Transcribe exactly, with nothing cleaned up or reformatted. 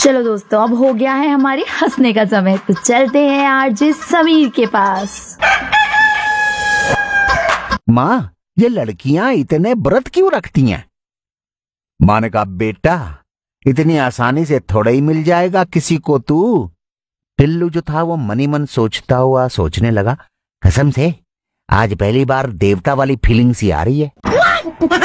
चलो दोस्तों, अब हो गया है हमारे हंसने का समय, तो चलते हैं आरजे समीर के पास। माँ, ये लड़कियां इतने व्रत क्यों रखती हैं? माँ ने कहा, बेटा इतनी आसानी से थोड़ा ही मिल जाएगा किसी को तू। टिल्लू जो था वो मनी मन सोचता हुआ सोचने लगा, कसम से आज पहली बार देवता वाली फीलिंग सी आ रही है।